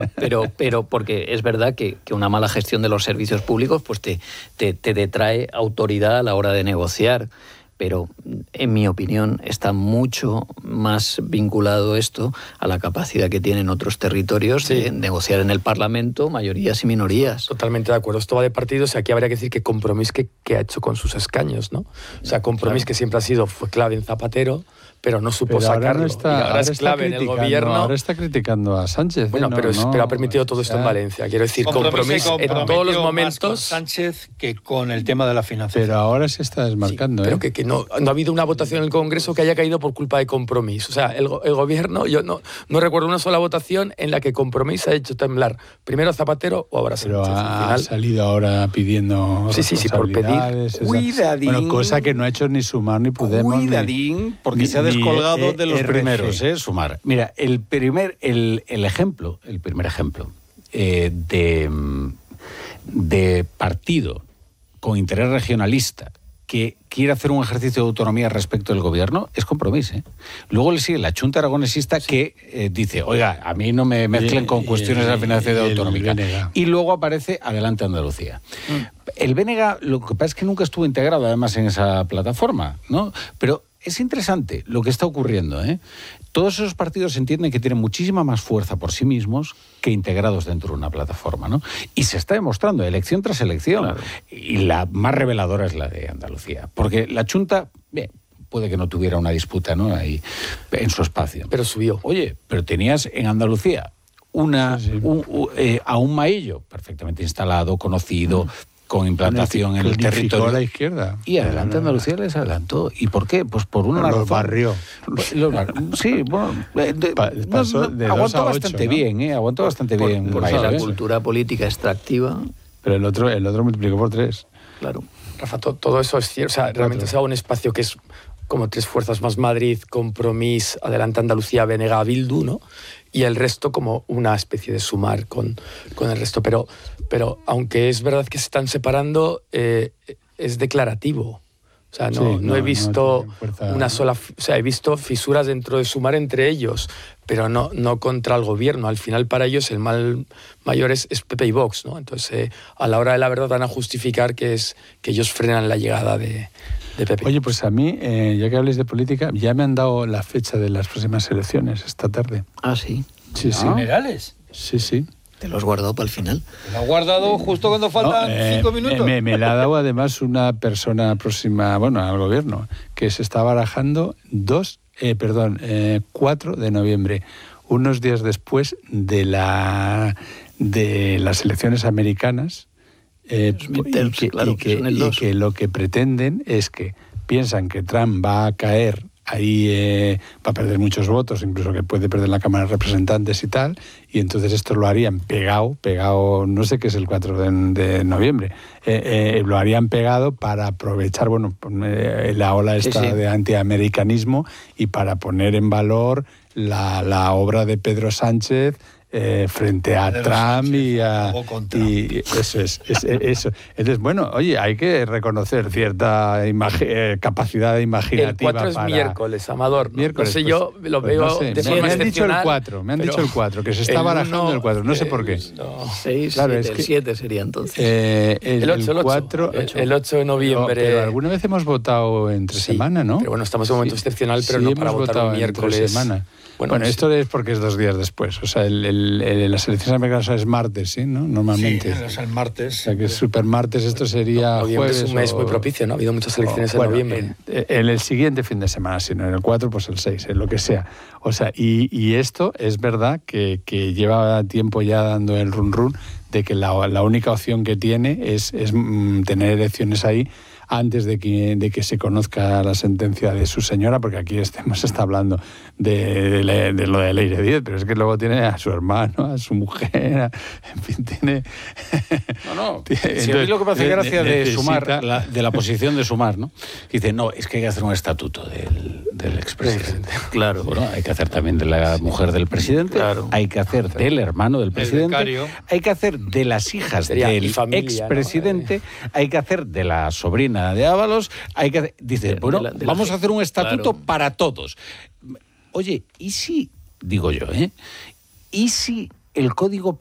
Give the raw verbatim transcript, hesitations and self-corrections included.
Pero, pero porque es verdad que, que una mala gestión de los servicios públicos pues te, te, te detrae autoridad a la hora de negociar. Pero, en mi opinión, está mucho más vinculado esto a la capacidad que tienen otros territorios sí. de negociar en el Parlamento mayorías y minorías. Totalmente de acuerdo. Esto va de partidos y aquí habría que decir que Compromís que, que ha hecho con sus escaños, ¿no? O sea, Compromís claro. que siempre ha sido, fue clave en Zapatero, pero no supo pero sacarlo. Ahora, no está, y ahora, ahora es clave en el gobierno. Ahora está criticando a Sánchez. Bueno, ¿eh? no, pero, no, pero ha permitido todo esto o sea, en Valencia. Quiero decir, Compromís en todos los momentos. Más con Sánchez que con el tema de la financiación. Pero ahora se está desmarcando. Sí, pero ¿eh? que, que no, no ha habido una votación en el Congreso que haya caído por culpa de Compromís. O sea, el, el gobierno, yo no, no recuerdo una sola votación en la que Compromís ha hecho temblar primero a Zapatero o ahora Sánchez. Pero ha, final, ha salido ahora pidiendo sí, sí, sí, por pedir. Cuidadín. Bueno, cosa que no ha hecho ni Sumar ni Podemos. Cuidadín, ni, porque ni, se ha descolgado ni, de los R G. primeros, ¿eh? Sumar. Mira, el primer, el, el ejemplo, el primer ejemplo eh, de, de partido con interés regionalista que quiere hacer un ejercicio de autonomía respecto del gobierno es Compromís, ¿eh? Luego le sigue la Chunta Aragonesista sí. que eh, dice, oiga, a mí no me mezclen con cuestiones de la financiación autonómica. Y luego aparece Adelante Andalucía. Mm. El B N G, lo que pasa es que nunca estuvo integrado además en esa plataforma, ¿no? Pero es interesante lo que está ocurriendo, ¿eh? Todos esos partidos entienden que tienen muchísima más fuerza por sí mismos que integrados dentro de una plataforma, ¿no? Y se está demostrando elección tras elección. Claro. Y la más reveladora es la de Andalucía. Porque la Chunta, bien, puede que no tuviera una disputa, ¿no? Ahí, en su espacio. Pero subió. Oye, pero tenías en Andalucía una, sí, sí. Un, un, eh, a un Maillo perfectamente instalado, conocido... Mm. con implantación en el territorio. A la izquierda. Y Adelante Andalucía les adelantó. ¿Y por qué? Pues por una los barrió. Los bar... Sí, bueno, de, de, Pasó de no, aguantó bastante ocho, bien, ¿no? ¿eh? Aguantó bastante por, bien. Por Baila, la ¿eh? cultura política extractiva. Pero el otro, el otro multiplicó por tres. Claro. Rafa, to, todo eso es cierto. O sea, realmente se da un espacio que es como tres fuerzas más Madrid, Compromís, Adelante Andalucía, B N G, Bildu, ¿no? Y el resto como una especie de Sumar con, con el resto. Pero, pero aunque es verdad que se están separando, eh, es declarativo. O sea, no, sí, no, no he visto no una sola... O sea, he visto fisuras dentro de Sumar entre ellos, pero no, no contra el gobierno. Al final, para ellos, el mal mayor es, es P P y Vox, ¿no? Entonces, eh, a la hora de la verdad van a justificar que, es, que ellos frenan la llegada de... de P P. Oye, pues a mí, eh, ya que habléis de política, ya me han dado la fecha de las próximas elecciones esta tarde. Ah, sí. Sí, sí. ¿Generales? Sí, sí. ¿Te lo has guardado para el final? ¿Te lo has guardado justo cuando faltan no, eh, cinco minutos? Me, me la ha dado además una persona próxima, bueno, al gobierno, que se está barajando dos, eh, perdón, eh, cuatro de noviembre, unos días después de la de las elecciones americanas. Eh, y, que, claro, y, que, y que lo que pretenden es que piensan que Trump va a caer ahí, eh, va a perder muchos votos, incluso que puede perder la Cámara de Representantes y tal, y entonces esto lo harían pegado, pegado, no sé qué es el cuatro de, de noviembre, eh, eh, lo harían pegado para aprovechar, bueno, eh, la ola esta sí, sí. de antiamericanismo y para poner en valor la, la obra de Pedro Sánchez, Eh, frente a Pedro Trump Sánchez, y a Trump. y eso es, es eso. Entonces, bueno, oye, hay que reconocer cierta imagi- eh, capacidad imaginativa. El cuatro es para... miércoles, Amador. Miércoles, no sé, pues, yo lo pues veo no sé. de forma Me han dicho el cuatro, me han dicho el cuatro, que se está el barajando uno, el cuatro, no sé por qué. No. seis, claro, siete, es que, el siete sería entonces. Eh, el, el ocho, el cuatro, el, el ocho de noviembre. Pero, pero alguna vez hemos votado entre sí, semana, ¿no? Pero bueno, estamos en un momento sí, excepcional, pero sí, no para votar un miércoles. Entre semana. Bueno, bueno, esto es porque es dos días después. O sea, el, el, el, las elecciones americanas es martes, ¿sí? ¿No? Normalmente. Sí, es el martes. O sea, que es super martes, esto sería no, jueves. Es un mes o... muy propicio, ¿no? Ha habido muchas elecciones o, bueno, en noviembre. En, en el siguiente fin de semana, si no en el cuatro, pues el seis, en lo que sea. O sea, y, y esto es verdad que, que lleva tiempo ya dando el run run de que la, la única opción que tiene es, es mm, tener elecciones ahí antes de que, de que se conozca la sentencia de su señora, porque aquí estemos está hablando de, de, de lo de Leire Díez, pero es que luego tiene a su hermano, a su mujer, a, en fin, tiene... No, no, entonces, si a mí lo que me hace gracia de necesita... Sumar, la, de la posición de Sumar, ¿no? Dice, no, es que hay que hacer un estatuto del, del expresidente. Claro. Bueno, hay que hacer también de la mujer del presidente, claro. Hay que hacer del hermano del presidente, hay que hacer de las hijas Sería del familia, expresidente, ¿no? Hay que hacer de la sobrina de Ábalos, hay que dice, bueno, de la, de vamos la... a hacer un estatuto claro. para todos. Oye, ¿y si, digo yo, eh? ¿Y si el Código